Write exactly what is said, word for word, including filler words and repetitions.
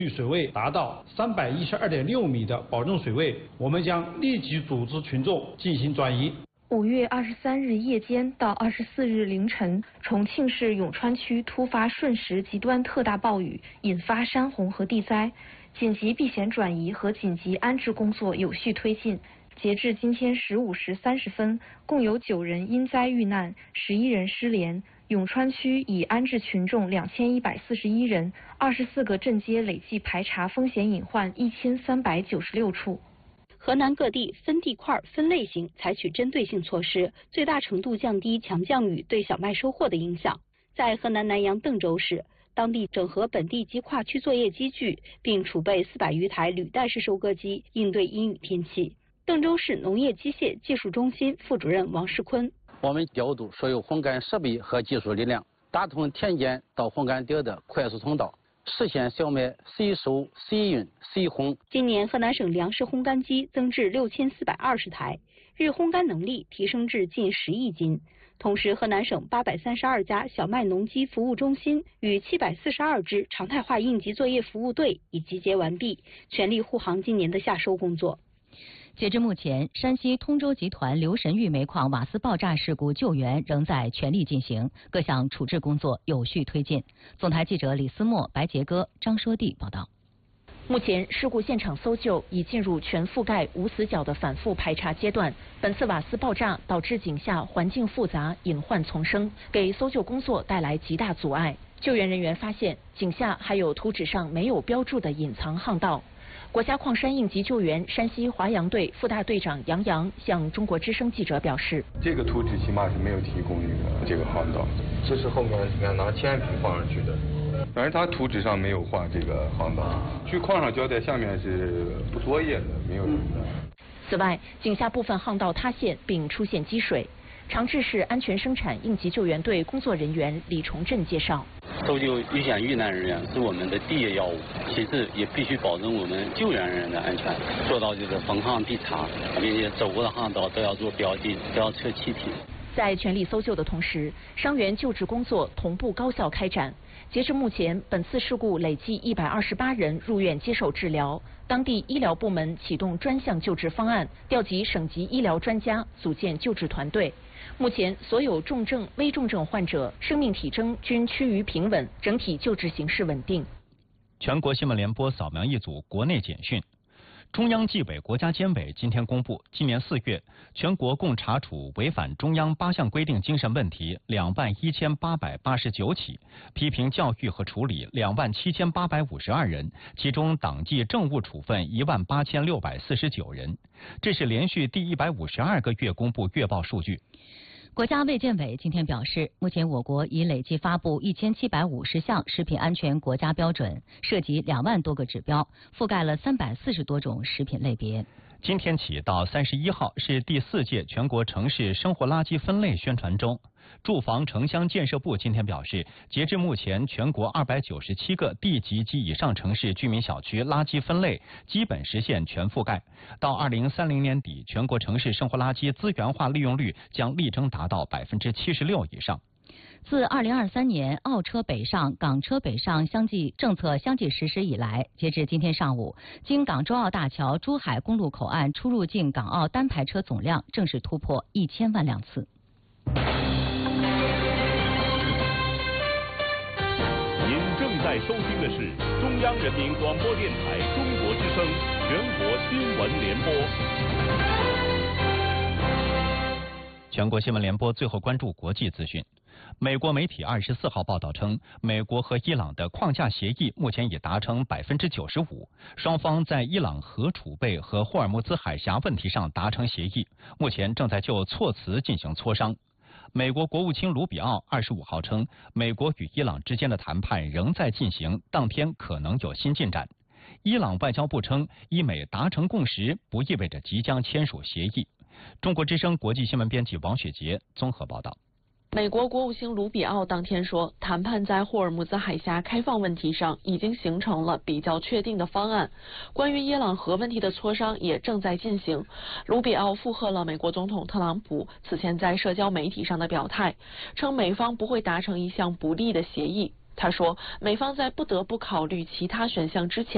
水位达到三百一十二点六米的保证水位，我们将立即组织群众进行转移。 五月二十三日夜间到二十四日凌晨，重庆市永川区突发瞬时极端特大暴雨，引发山洪和地灾，紧急避险转移和紧急安置工作有序推进。截至今天十五时三十分，共有九人因灾遇难，十一人失联。永川区已安置群众两千一百四十一人，二十四个镇街累计排查风险隐患一千三百九十六处。 河南各地分地块、分类型采取针对性措施，最大程度降低强降雨对小麦收获的影响。在河南南阳邓州市，当地整合本地及跨区作业机具，并储备四百余台履带式收割机，应对阴雨天气。邓州市农业机械技术中心副主任王世坤： 我们调度所有烘干设备和技术力量，打通田间到烘干点的快速通道，实现小麦随收、随运、随烘。 今年河南省粮食烘干机增至六千四百二十台，日烘干能力提升至近十亿斤。同时，河南省八百三十二家小麦农机服务中心与七百四十二支常态化应急作业服务队已集结完毕，全力护航今年的夏收工作。 截至目前，山西通州集团刘神峪煤矿瓦斯爆炸事故救援仍在全力进行，各项处置工作有序推进。总台记者李思墨、白杰哥、张说娣报道。 目前，事故现场搜救已进入全覆盖、无死角的反复排查阶段。本次瓦斯爆炸导致井下环境复杂、隐患丛生，给搜救工作带来极大阻碍。救援人员发现，井下还有图纸上没有标注的隐藏巷道。国家矿山应急救援山西华阳队副大队长杨洋向中国之声记者表示：“ 这个图纸起码是没有提供这个这个巷道， 这是后面怎么样拿铅笔放上去的？ 反正他图纸上没有画这个巷道，据矿上交代，下面是不作业的，没有人的。” 此外，井下部分巷道塌陷并出现积水。长治市安全生产应急救援队工作人员李崇振介绍：“ 搜救遇险遇难人员是我们的第一要务，其次也必须保证我们救援人员的安全，做到就是逢巷必查，并且走过的巷道都要做标记，不要测气体。” 在全力搜救的同时，伤员救治工作同步高效开展。截至目前，本次事故累计一百二十八人入院接受治疗。当地医疗部门启动专项救治方案，调集省级医疗专家，组建救治团队。目前，所有重症、危重症患者生命体征均趋于平稳，整体救治形势稳定。 全国新闻联播扫描一组国内简讯。中央纪委国家监委今天公布，今年四月，全国共查处违反中央八项规定精神问题两万一千八百八十九起，批评教育和处理两万七千八百五十二人，其中党纪政务处分一万八千六百四十九人。这是连续第一百五十二个月公布月报数据。 国家卫健委今天表示，目前我国已累计发布一千七百五十项食品安全国家标准，涉及两万多个指标，覆盖了三百四十多种食品类别。 今天起到三十一号是第四届全国城市生活垃圾分类宣传周。住房城乡建设部今天表示，截至目前，全国二百九十七个地级及以上城市居民小区垃圾分类基本实现全覆盖。到二零三零年底，全国城市生活垃圾资源化利用率将力争达到百分之七十六以上。 自二零二三年澳车北上、港车北上相继政策相继实施以来，截至今天上午，经港珠澳大桥珠海公路口岸出入境港澳单排车总量正式突破一千万辆次。 您正在收听的是中央人民广播电台中国之声全国新闻联播。 全国新闻联播最后关注国际资讯。美国媒体二十四号报道称，美国和伊朗的框架协议目前已达成百分之九十五，双方在伊朗核储备和霍尔木兹海峡问题上达成协议，目前正在就措辞进行磋商。美国国务卿卢比奥二十五号称，美国与伊朗之间的谈判仍在进行，当天可能有新进展。伊朗外交部称，伊美达成共识不意味着即将签署协议。中国之声国际新闻编辑王雪杰综合报道。 美国国务卿卢比奥当天说，谈判在霍尔木兹海峡开放问题上已经形成了比较确定的方案，关于伊朗核问题的磋商也正在进行。卢比奥附和了美国总统特朗普此前在社交媒体上的表态，称美方不会达成一项不利的协议。他说，美方在不得不考虑其他选项之前